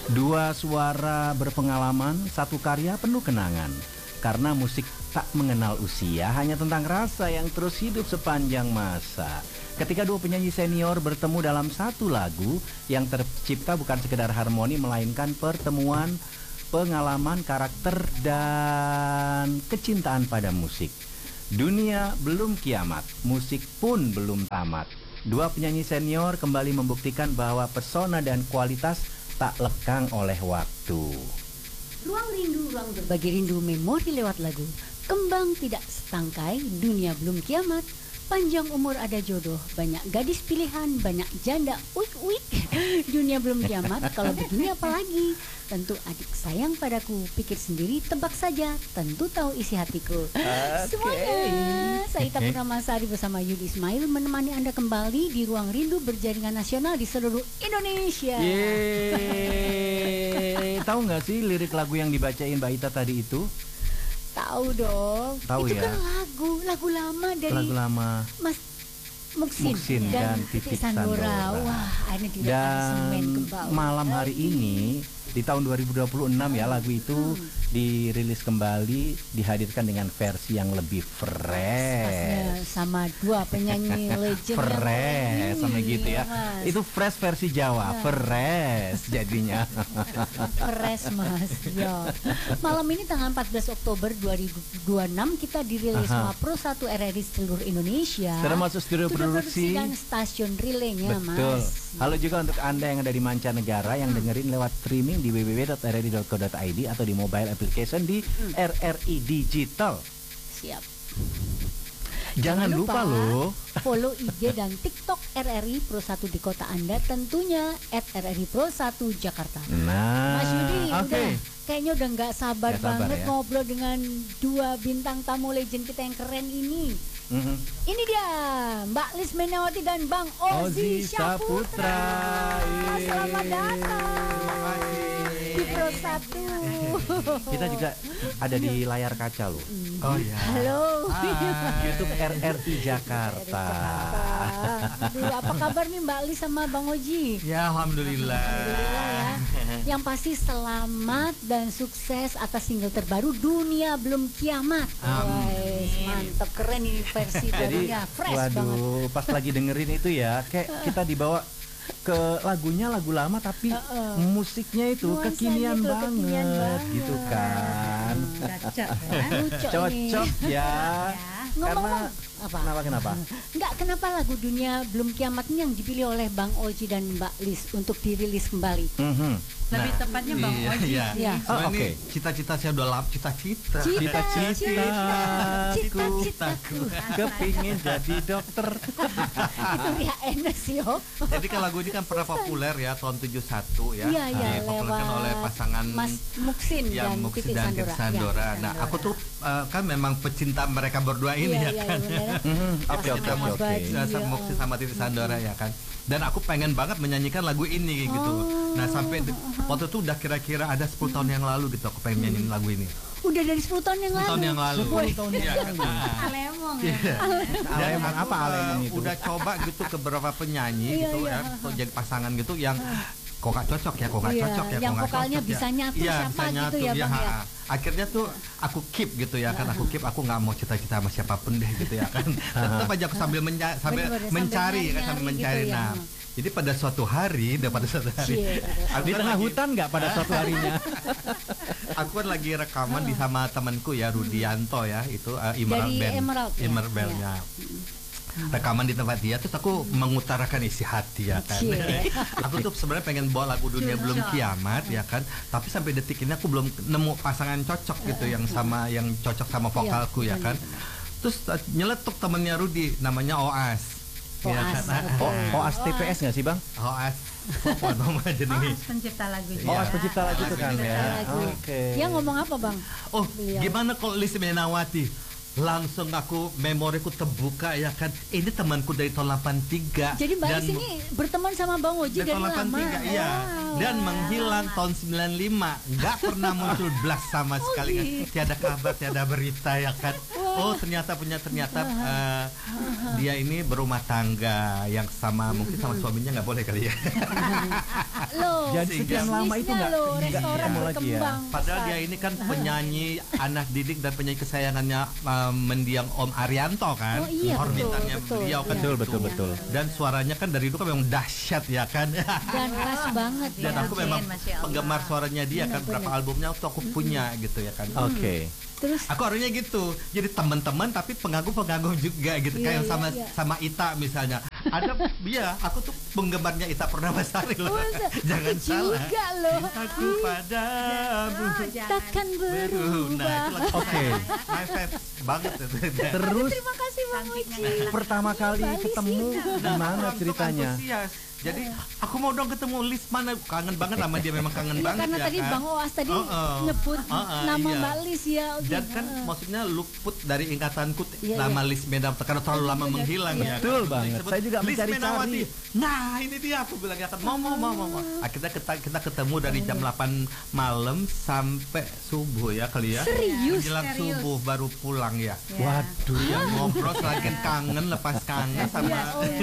Dua suara berpengalaman, satu karya penuh kenangan. Karena musik tak mengenal usia, hanya tentang rasa yang terus hidup sepanjang masa. Ketika dua penyanyi senior bertemu dalam satu lagu yang tercipta bukan sekedar harmoni, melainkan pertemuan, pengalaman, karakter, dan kecintaan pada musik. Dunia belum kiamat, musik pun belum tamat. Dua penyanyi senior kembali membuktikan bahwa pesona dan kualitas tak lekang oleh waktu. Ruang rindu, ruang berbagi rindu, memori lewat lagu. Kembang tidak setangkai, dunia belum kiamat. Panjang umur ada jodoh, banyak gadis pilihan, banyak janda, uik-uik. Dunia belum kiamat, kalau begini apalagi? Tentu adik sayang padaku, pikir sendiri, tebak saja, tentu tahu isi hatiku. Semuanya, saya Ita Purnamasari bersama Yudi Ismail menemani Anda kembali di Ruang Rindu berjaringan nasional di seluruh Indonesia. Yeay. Tahu nggak sih lirik lagu yang dibacain Mbak Ita tadi itu? Tahu dong. Tahu itu ya? kan lagu lama dari Lagu lama Mas Muksin dan Titik Sandora. Wah, ini di Dan malam hari ini di tahun 2026 ya, lagu itu dirilis kembali, dihadirkan dengan versi yang lebih fresh. Sama dua penyanyi legend fresh sama gitu ya. Mas. Itu fresh versi Jawa, fresh jadinya. Fresh Mas. Ya. Malam ini tanggal 14 Oktober 2026 kita dirilis sama Pro 1 RRI seluruh Indonesia. Sudah masuk studio produksi dan stasiun relaynya betul. Mas. Halo juga untuk Anda yang ada di mancanegara yang dengerin lewat streaming di www.rri.co.id atau di mobile application di RRI Digital. Siap. Jangan lupa loh follow IG dan TikTok RRI Pro 1 di kota Anda, tentunya @RRI Pro 1 Jakarta. Nah, Mas Yudi, okay. kayaknya udah nggak sabar banget ya. ngobrol dengan dua bintang tamu legend kita yang keren ini. Ini dia Mbak Lis Menawati dan Bang Ozi Syaputra. Selamat datang di Pro 1. Kita juga ada di layar kaca loh. Oh ya. Halo. YouTube RRI Jakarta. Aduh, apa kabar nih Mbak Lis sama Bang Oji? Ya, alhamdulillah. Alhamdulillah ya. Yang pasti selamat dan sukses atas single terbaru Dunia Belum Kiamat. Wih, mantep, keren ini versi barunya, fresh banget. Waduh, pas lagi dengerin itu ya, kayak kita dibawa ke lagunya lagu lama tapi musiknya itu nuansanya kekinian itu banget gitu kan. Cocok ya. Karena kenapa? Kenapa lagu Dunia Belum Kiamat ini yang dipilih oleh Bang Oji dan Mbak Lis untuk dirilis kembali? Lebih tepatnya Bang Oji. Iya. Ini cita-cita saya udah lap cita-citaku kepingin jadi dokter. Itu Ria Enes yo. Jadi kan lagu ini kan pernah populer ya tahun 71 ya. Iya, dipopulerkan oleh pasangan Mas Muksin yang dan Muksin Titik dan Titik Sandora. Nah, aku tuh kan memang pecinta mereka berdua ini ya kan. Oke. Muksin sama Titik Sandora ya kan. Dan aku pengen banget menyanyikan lagu ini gitu. Nah, sampai waktu itu udah kira-kira ada 10 tahun yang lalu gitu aku pengen nyanyiin lagu ini. Udah dari 10 tahun yang lalu. 10 tahun yang lalu. 10 tahun yang lalu. Alemong ya. Alemong apa alemong itu? Udah coba gitu ke beberapa penyanyi gitu ya, untuk jadi pasangan gitu yang kok gak cocok ya, yang vokalnya bisa nyatu siapa gitu ya Bang ya. Akhirnya tuh aku keep gitu ya kan, aku nggak mau cita-cita sama siapapun deh gitu ya kan. Tetap aja aku sambil mencari. Gitu, nah, jadi pada suatu hari, di tengah hutan nggak pada suatu harinya. Aku kan lagi rekaman di sama temanku ya Rudianto ya, itu Emerald Band-nya. Rekaman di tempat dia, terus aku mengutarakan isi hati ya kan. Aku tuh sebenarnya pengen bawa lagu Dunia Belum Kiamat ya kan, tapi sampai detik ini aku belum nemu pasangan cocok gitu yang cocok sama vokalku ya kan. Terus nyeletuk temennya Rudi, namanya Oas. Oas TPS nggak sih Bang? Oas apa namanya jadi Oas pencipta lagu. Oas pencipta lagu itu kan ya. Oke. Dia ngomong apa Bang? Oh, gimana kalau Lis Menawati? Langsung aku memoriku terbuka ya kan. Ini temanku dari tahun 83. Jadi Mbak Lis ini berteman sama Bang Oji dari lama. Iya. Dan menghilang tahun 95. Nggak pernah muncul blast sama sekali kan. Tiada kabar, tiada berita ya kan. Oh ternyata dia ini berumah tangga yang sama mungkin sama suaminya nggak boleh kali ya. Loh, jadi sekian lama itu nggak ketemu lagi ya. Padahal dia ini kan penyanyi anak didik dan penyanyi kesayangannya mendiang Om Arianto kan. Oh iya, Hormitannya beliau kan. Betul. Dan suaranya kan dari dulu kan memang dahsyat ya kan. Dan khas banget. Dan aku memang penggemar suaranya dia kan, berapa albumnya waktu aku punya gitu ya kan. Oke. Terus aku orangnya gitu, jadi teman-teman tapi pengagum juga gitu, kayak sama Ita misalnya. Ada aku tuh penggemarnya Ita Purnamasari loh. Jangan salah. Juga loh. Aku padamu takkan berubah. Oke. My fans banget itu. Terus terima kasih Bang Oji. Pertama kali ketemu gimana ceritanya? Jadi aku mau dong ketemu Lis, mana kangen banget sama dia, memang kangen banget karena ya tadi kan? Bang Oas tadi nyebut nama iya. Mbak Lis ya. Dan kan maksudnya luput dari ingatanku nama Lis Menawa karena terlalu lama menghilang ya. Betul banget. Saya juga Lis mencari-cari. Menawati. Nah ini dia aku bilang ya kan mau. Akhirnya kita ketemu dari jam 8 malam sampai subuh ya kali ya. Serius? Menjelang subuh baru pulang ya. Waduh. Ya ngobrol semakin kangen, lepas kangen sama.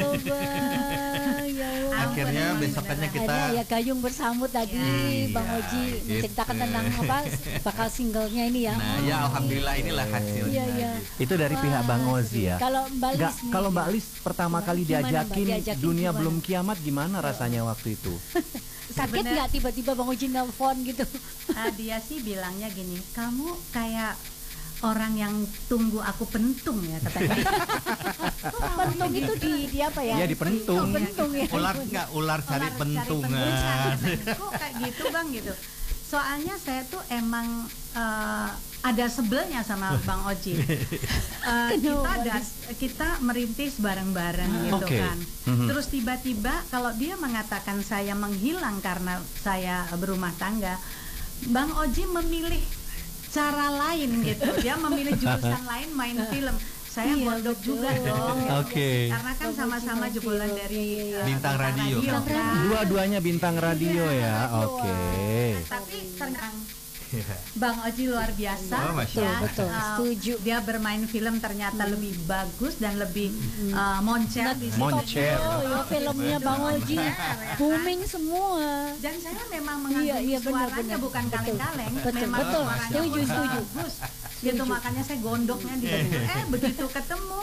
Akhirnya besokannya kita ya gayung bersambut tadi Bang Oji menceritakan tentang bakal singlenya ini ya. Nah ya alhamdulillah inilah hasilnya. Iya. Itu dari pihak Bang Ozi ya. Kalau Mbak Lis pertama kali diajakin Dunia Belum Kiamat gimana rasanya waktu itu? Kaget nggak tiba-tiba Bang Oji nelfon gitu? Dia sih bilangnya gini, kamu kayak orang yang tunggu aku pentung ya katanya. Pentung itu di apa ya? Iya di pentung. Pentung ya. Ular cari pentungan. Kok kayak gitu Bang gitu. Soalnya saya tuh emang ada sebelnya sama Bang Oji. Kita merintis bareng-bareng gitu kan. Terus tiba-tiba kalau dia mengatakan saya menghilang karena saya berumah tangga, Bang Oji memilih cara lain gitu. Dia memilih jurusan lain, main film. Saya gondok juga dong. Oke. Karena kan sama-sama jebolan dari bintang radio. Dua-duanya bintang radio ya. Oke. Tapi ternyata Bang Oji luar biasa. Betul, setuju. Dia bermain film ternyata lebih bagus dan lebih moncer di situ. Moncer. Ya filmnya Bang Oji booming semua. Dan saya memang mengagumi suaranya bukan kaleng-kaleng. Memang suaranya setuju. bagus. Gitu makanya saya gondoknya di situ. Begitu ketemu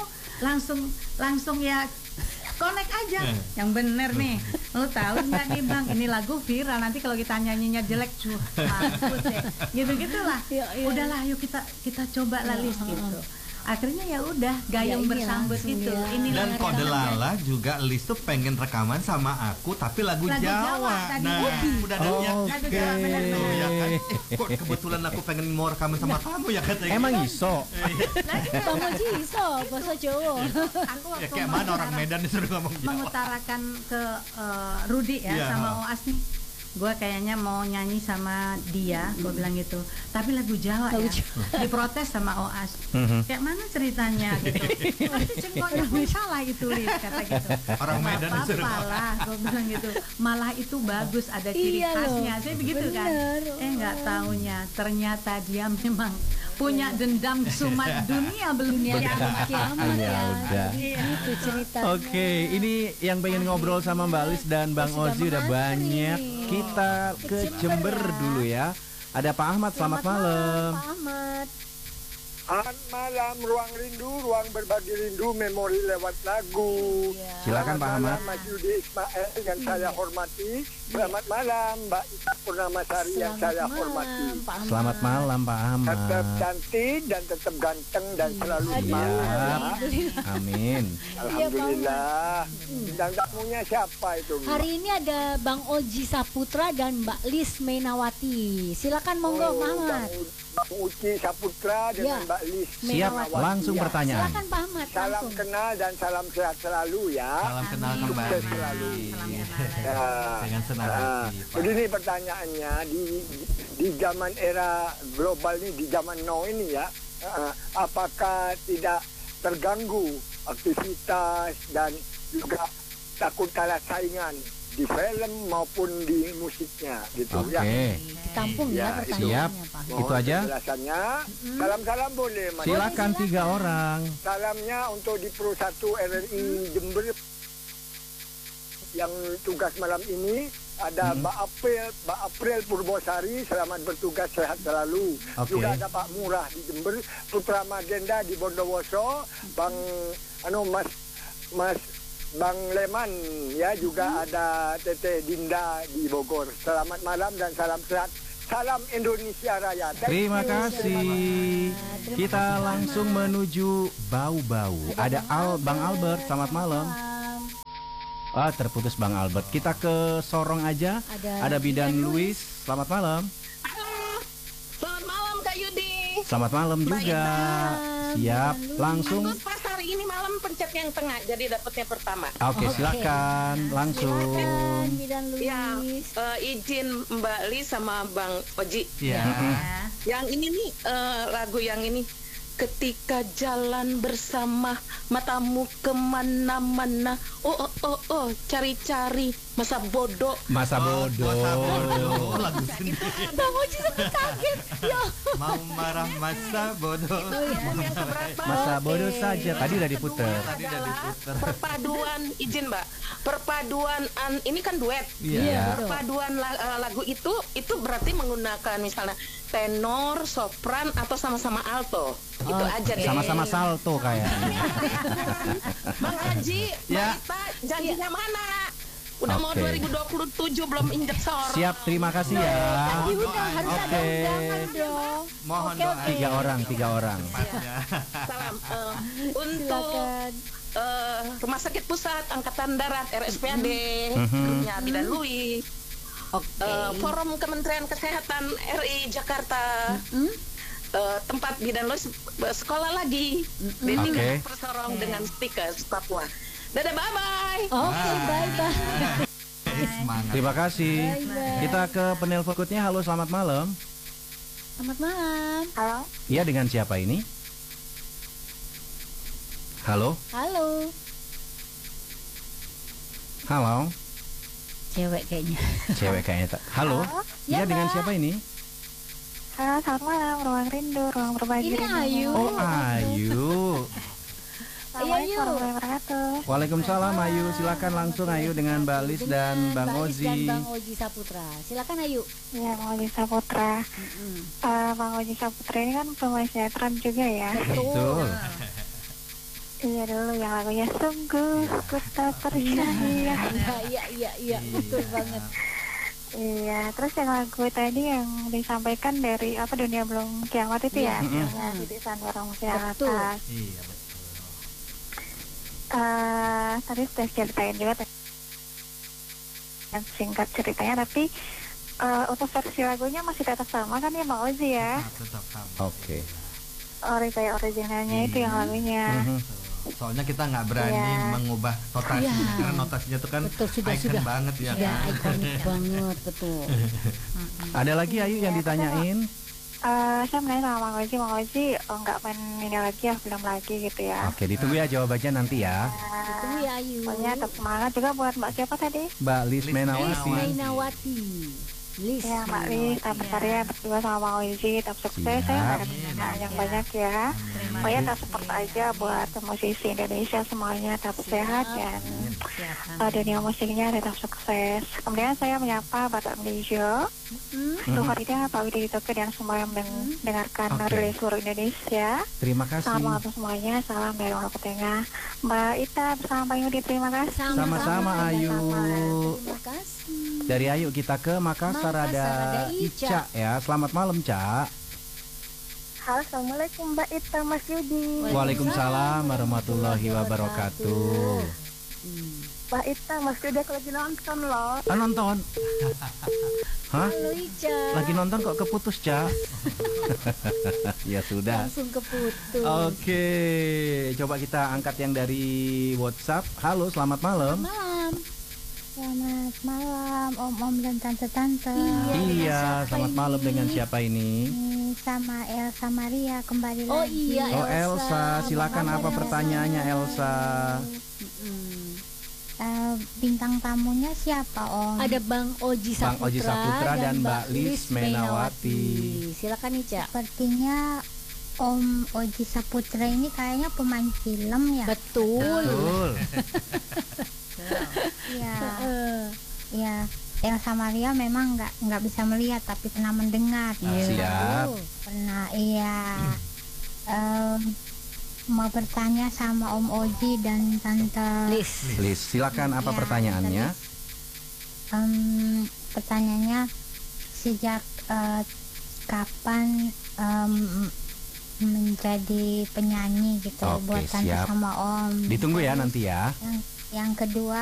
langsung ya connect aja. Yang bener nih. Lu tahu nggak nih Bang, ini lagu viral, nanti kalau kita nyanyinya jelek mampus ya. Gitu-gitulah. Udahlah yuk kita coba lah Lis gitu. Akhirnya ya udah gayung bersambut gitu. Dan kode lala juga Lis tuh pengen rekaman sama aku tapi lagu Jawa. Nah, udah ada lagu Jawa benar ya kan. Kok kebetulan aku pengen mau rekaman sama kamu ya katanya. Emang iso. Bang Oji iso bahasa Jawa. Aku waktu kayak mana orang Medan disuruh ngomong Jawa. Mengutarakan ke Rudi ya sama Oas nih. Gue kayaknya mau nyanyi sama dia, gue bilang gitu. Tapi lagu Jawa ya. Diprotes sama Oas. Kayak mana ceritanya gitu. Pasti cengkoknya pun salah itu Lis kata gitu. Orang Medan disuruh. Apa-apalah, gue bilang gitu. Malah itu bagus, ada ciri khasnya. Saya begitu kan. Nggak taunya ternyata dia memang punya dendam sumat dunia belum kiamat ya. Udah. Itu cerita. Oke, ini yang pengen ngobrol sama Mbak Lis dan Bang Ozi udah banyak. Kita ke Jember dulu ya. Ada Pak Ahmad, selamat malam. Pak Ahmad. Selamat malam, ruang rindu, ruang berbagi rindu, memori lewat lagu. Silakan Pak Ahmad. Mas Yudi Ismail yang saya hormati. Selamat malam Mbak Ita Purnamasari yang saya hormati. Selamat malam Pak Ahmad. Tetap cantik dan tetap ganteng dan selalu semangat. Amin. Alhamdulillah. Dan tamunya siapa itu? Hari ini ada Bang Oji Saputra dan Mbak Lis Menawati. Silakan monggo Pak Ahmad. Bang Uci Saputra dengan Mbak Lis. Siap, langsung pertanyaan. Silakan Pak Ahmad. Salam kenal dan salam sehat selalu ya. Salam kenal kembali. Selalu. Dengan senang hati. Begini pertanyaannya, di zaman era global ini, di zaman now ini ya, apakah tidak terganggu aktivitas dan juga takut kalah saingan di film maupun di musiknya gitu Oke. ya. Tampung ya, Ya, siap. pertanyaannya, Pak. Itu aja. Penjelasannya. Salam-salam boleh, Mas. Silakan 3 orang. Salamnya untuk di Pro 1 RRI Jember yang tugas malam ini ada Mbak April Purbosari, selamat bertugas, sehat selalu. Oke. Juga ada Pak Murah di Jember, Putra Magenda di Bondowoso, Mas Bang Leman ya, juga ada Tete Dinda di Bogor. Selamat malam dan salam sehat. Salam Indonesia Raya. Terima kasih. Kita langsung menuju Bau-Bau. Ada Bang Albert, selamat malam. Terputus Bang Albert. Kita ke Sorong aja. Ada Bidan Luis, selamat malam. Halo, selamat malam Kak Yudi. Selamat malam juga. Siap, langsung. Aku pas hari ini malam pencet yang tengah, jadi dapetnya pertama. Oke, silakan langsung. Bidan Ya, Luis. izin Mbak Li sama Bang Oji. Iya. Yang ini nih lagu yang ini. Ketika jalan bersama, matamu kemana-mana. Oh, cari-cari masa bodoh. Masa bodoh. Lagu sendiri. Bang Oji sempat kaget. Ya. Mau marah masa bodoh. Masa bodoh saja. Tadi udah diputer. Tadi udah diputer. Perpaduan, izin Mbak. Perpaduan ini kan duet. Iya. Perpaduan lagu itu berarti menggunakan misalnya tenor, sopran atau sama-sama alto. Itu aja deh. Sama-sama salto kayaknya. Bang Haji, Ya. Mbak Ita, janjinya mana? Udah mau Oke. 2027 belum injek sorong. Siap, terima kasih ya. Diundang, harus ada Oke. undangan dong. Mohon Oke, doa. oke. 3 orang, 3 orang. Salam untuk Silakan. Rumah Sakit Pusat Angkatan Darat RSPAD, Mhm. grupnya Bidan Luis. Oke. Forum Kementerian Kesehatan RI Jakarta. Tempat Bidan Luis sekolah lagi di Oke. tingkat Persorong dengan Stikers Papua. Dadah, bye-bye. Oke, bye-bye. Semangat. Terima kasih. Bye-bye. Kita ke penelpon berikutnya. Halo, selamat malam. Selamat malam. Halo, Iya, dengan siapa ini? Halo? Halo. Halo? Cewek kayaknya. Cewek kayaknya. Halo? Ya, Iya, dengan Mbak. siapa ini? halo, selamat malam, Ruang Rindu, Ruang Berbagi. Ini Ayu. Oh, Ayu. Assalamualaikum Ayu. warahmatullahi wabarakatuh. Waalaikumsalam Ayu. Silakan langsung Ayu dengan Mbak Lis dan Bang Mbak Lis dan Ozi. Bang Oji Saputra. Silakan Ayu. Ya, Bang Oji Saputra. Bang Oji Saputra ini kan pemain sinetron juga ya. Betul. Iya dulu yang lagunya Sungguh Ku Tak Percaya. Iya, betul banget. Iya, terus yang lagu tadi yang disampaikan dari Dunia Belum Kiamat itu ya, yang di Sandra Musi Atas. Iya, betul. Tadi sudah ceritain juga yang singkat ceritanya, tapi untuk versi lagunya masih tetap sama kan ya Bang Ozi ya? Tetap sama. Oke. Kayak originalnya itu yang lagunya. Mhm. Soalnya kita nggak berani Iya. mengubah notasinya, Iya. karena notasinya itu kan Betul, icon sudah. banget ya. Ya, kan? ikonik banget, betul. Ada lagi Ayu yang ditanyain? Saya menanya sama Bang Ozi nggak main ini lagi ya, film lagi gitu ya. Oke, ditunggu ya jawabannya nanti ya. Itu ya Ayu. Pokoknya tetap semangat juga buat Mbak siapa tadi? Mbak Lis Lis Menawati. Mainawati. Lis. Ya Mbak Lis, tetap berkarya berdua sama Bang Ozi, tetap sukses ya, Siap. ada pertanyaan yang banyak ya. Pokoknya tetap support aja buat musisi Indonesia semuanya, tetap sehat dan dunia musiknya tetap sukses. Kemudian saya menyapa Bapak Melijo, Luharida, Pak Widi Toko dan semua yang mendengarkan Oke. rilis seluruh Indonesia. Terima kasih. Salam untuk semuanya, salam dari Lombok Tengah. Mbak Ita bersama Pak Yudi, terima kasih. Sama-sama, Ayu. Terima kasih. Dari Ayu kita ke Makassar, Makassar, ada ada Ica. Ica ya. Selamat malam, Ca. Halo, Assalamualaikum Mbak Ita, Mas Yudi. Waalaikumsalam warahmatullahi wabarakatuh. Mbak Ita, Mas Yudi aku lagi nonton loh. Nonton? Hah? Halo Ica. Lagi nonton kok keputus, Ca? Ya sudah. Langsung keputus. Oke, coba kita angkat yang dari WhatsApp. Halo, selamat malam. Malam. Selamat malam Om-om dan Tante-Tante. Iya, siapa selamat ini? malam dengan siapa ini? Sama Elsa Maria kembali Oh lagi. iya, Oh, Elsa, silakan apa pertanyaannya, Elsa? bintang tamunya siapa Om? Ada Bang Oji Bang Oji Saputra dan Mbak Lis Menawati. Silakan Ica. Sepertinya Om Oji Saputra ini kayaknya pemain film ya. Betul. Iya. Iya. Elsa Maria memang nggak bisa melihat tapi pernah mendengar. Siap. Pernah mau bertanya sama Om Oji dan Tante Lis, silakan apa pertanyaannya? Pertanyaannya sejak kapan menjadi penyanyi gitu. Oke, buat Tante siap. sama Om. Ditunggu ya nanti ya. Yang kedua